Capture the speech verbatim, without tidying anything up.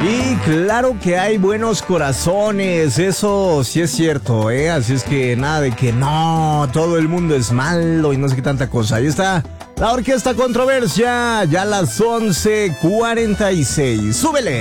Y claro que hay buenos corazones, eso sí es cierto, ¿eh? Así es que nada de que no, todo el mundo es malo y no sé qué tanta cosa. Ahí está la Orquesta Controversia, ya a las once cuarenta y seis. ¡Súbele!